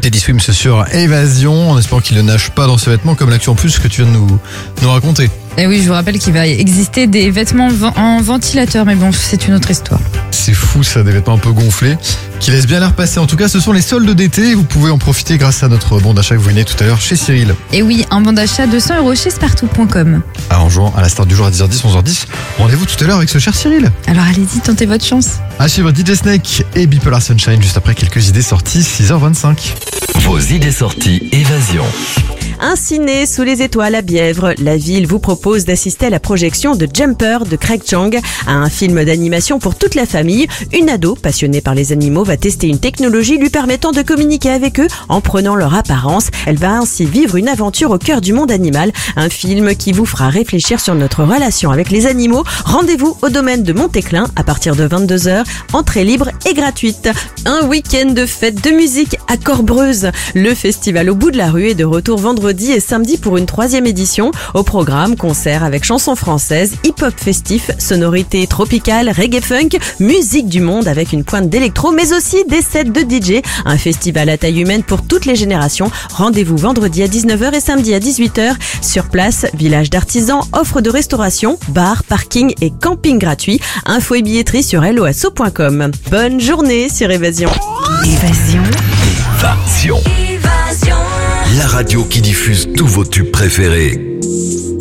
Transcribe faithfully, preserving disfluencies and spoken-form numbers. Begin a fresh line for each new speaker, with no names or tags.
Teddy Swims sur Évasion, en espérant qu'il ne nage pas dans ses vêtements comme l'actu en plus que tu viens de nous, nous raconter.
Et oui, je vous rappelle qu'il va exister des vêtements en ventilateur, mais bon, c'est une autre histoire.
C'est fou ça, des vêtements un peu gonflés, qui laissent bien l'air passer. En tout cas, ce sont les soldes d'été, vous pouvez en profiter grâce à notre bon d'achat que vous venez tout à l'heure chez Cyril.
Et oui, un bon d'achat de cent euros chez spartou point com.
Alors, en jouant à la start du jour à dix heures dix, onze heures dix, rendez-vous tout à l'heure avec ce cher Cyril.
Alors allez-y, tentez votre chance.
À suivre D J Snake et Bipolar Sunshine juste après quelques idées sorties, six heures vingt-cinq.
Vos idées sorties Évasion.
Un ciné sous les étoiles à Bièvre, la ville vous propose d'assister à la projection de Jumper de Craig Chang, un film d'animation pour toute la famille. Une ado passionnée par les animaux va tester une technologie lui permettant de communiquer avec eux en prenant leur apparence. Elle va ainsi vivre une aventure au cœur du monde animal, un film qui vous fera réfléchir sur notre relation avec les animaux. Rendez-vous au domaine de Montéclin à partir de vingt-deux heures, entrée libre et gratuite. Un week-end de fête de musique à Corbreuse. Le festival au bout de la rue est de retour vendredi et samedi pour une troisième édition. Au programme, concert avec chansons françaises, hip-hop festif, sonorités tropicales, reggae funk, musique du monde avec une pointe d'électro, mais aussi des sets de D J. Un festival à taille humaine pour toutes les générations. Rendez-vous vendredi à dix-neuf heures et samedi à dix-huit heures. Sur place, village d'artisans, offre de restauration, bar, parking et camping gratuit. Info et billetterie sur helloasso point com. Bonne journée sur Évasion.
Évasion.
Évasion. La radio qui diffuse tous vos tubes préférés.